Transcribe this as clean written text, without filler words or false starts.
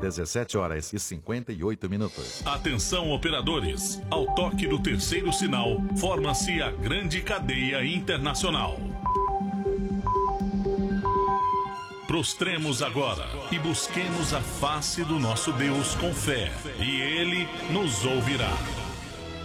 17h58. Atenção, operadores. Ao toque do terceiro sinal, forma-se a grande cadeia internacional. Prostremos agora e busquemos a face do nosso Deus com fé, e Ele nos ouvirá.